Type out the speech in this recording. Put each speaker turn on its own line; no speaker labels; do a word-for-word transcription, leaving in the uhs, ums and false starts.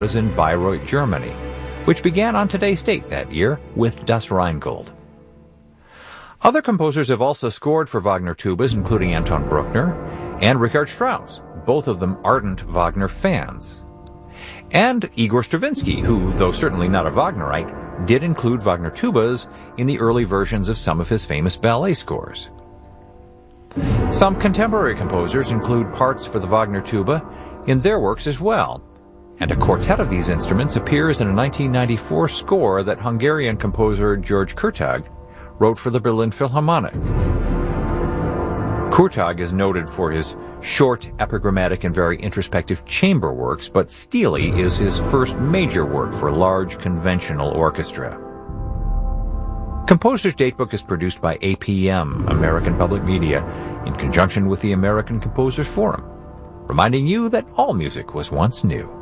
was in Bayreuth, Germany, which began on today's date that year with Das Rheingold. Other composers have also scored for Wagner tubas, including Anton Bruckner and Richard Strauss, both of them ardent Wagner fans. And Igor Stravinsky, who, though certainly not a Wagnerite, did include Wagner tubas in the early versions of some of his famous ballet scores. Some contemporary composers include parts for the Wagner tuba in their works as well, and a quartet of these instruments appears in a nineteen ninety-four score that Hungarian composer George Kurtag wrote for the Berlin Philharmonic. Kurtag is noted for his short, epigrammatic, and very introspective chamber works, but Steely is his first major work for large, conventional orchestra. Composer's Datebook is produced by A P M, American Public Media, in conjunction with the American Composers Forum, reminding you that all music was once new.